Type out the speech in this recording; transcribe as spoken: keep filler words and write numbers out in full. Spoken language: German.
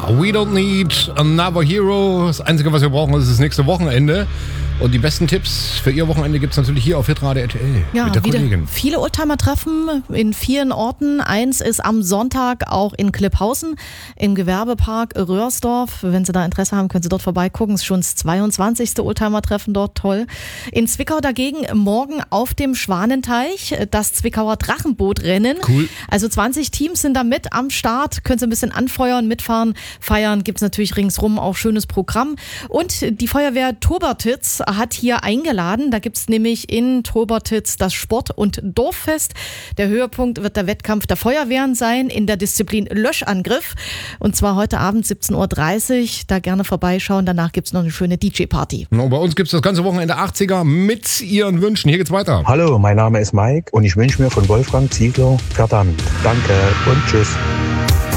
We don't need another hero. Das Einzige, was wir brauchen, ist das nächste Wochenende. Und die besten Tipps für Ihr Wochenende gibt es natürlich hier auf Hitradio R T L ja, mit der wieder Kollegin. Viele Oldtimer-Treffen in vielen Orten. Eins ist am Sonntag auch in Klipphausen im Gewerbepark Röhrsdorf. Wenn Sie da Interesse haben, können Sie dort vorbeigucken. Es ist schon das zweiundzwanzigste Oldtimer-Treffen dort, toll. In Zwickau dagegen morgen auf dem Schwanenteich das Zwickauer Drachenbootrennen. Cool. Also zwanzig Teams sind da mit am Start. Können Sie ein bisschen anfeuern, mitfahren, feiern. Gibt es natürlich ringsrum auch schönes Programm. Und die Feuerwehr Tobertitz hat hier eingeladen. Da gibt es nämlich in Tobertitz das Sport- und Dorffest. Der Höhepunkt wird der Wettkampf der Feuerwehren sein in der Disziplin Löschangriff. Und zwar heute Abend siebzehn Uhr dreißig. Da gerne vorbeischauen. Danach gibt es noch eine schöne D J-Party. Und bei uns gibt es das ganze Wochenende achtziger mit Ihren Wünschen. Hier geht's weiter. Hallo, mein Name ist Mike und ich wünsche mir von Wolfgang Ziegler verdammt. Danke und tschüss.